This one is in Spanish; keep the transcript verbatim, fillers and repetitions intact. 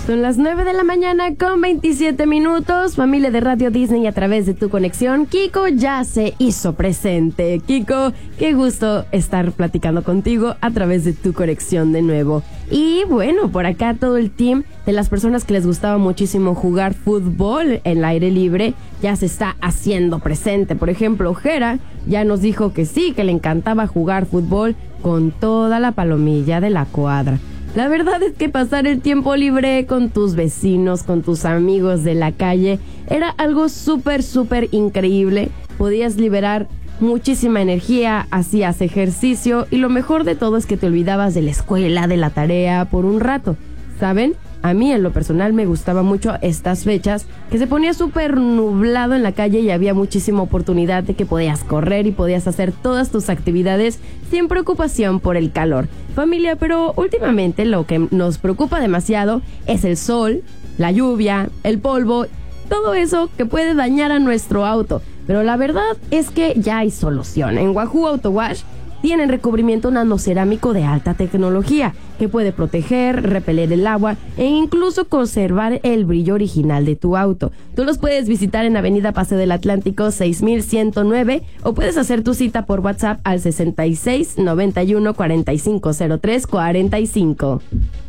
Son las nueve de la mañana con veintisiete minutos. Familia de Radio Disney a través de tu conexión. Kiko ya se hizo presente. Kiko, qué gusto estar platicando contigo a través de tu conexión de nuevo. Y bueno, por acá todo el team de las personas que les gustaba muchísimo jugar fútbol en el aire libre ya se está haciendo presente. Por ejemplo, Jera ya nos dijo que sí, que le encantaba jugar fútbol con toda la palomilla de la cuadra. La verdad es que pasar el tiempo libre con tus vecinos, con tus amigos de la calle, era algo súper, súper increíble. Podías liberar muchísima energía, hacías ejercicio y lo mejor de todo es que te olvidabas de la escuela, de la tarea por un rato, ¿saben? A mí en lo personal me gustaba mucho estas fechas, que se ponía súper nublado en la calle y había muchísima oportunidad de que podías correr y podías hacer todas tus actividades sin preocupación por el calor. Familia, pero últimamente lo que nos preocupa demasiado es el sol, la lluvia, el polvo, todo eso que puede dañar a nuestro auto. Pero la verdad es que ya hay solución. En Wahoo Auto Wash tienen recubrimiento nanocerámico de alta tecnología que puede proteger, repeler el agua e incluso conservar el brillo original de tu auto. Tú los puedes visitar en Avenida Paseo del Atlántico seis mil ciento nueve o puedes hacer tu cita por WhatsApp al sesenta y seis, noventa y uno, cuarenta y cinco, cero tres, cuarenta y cinco.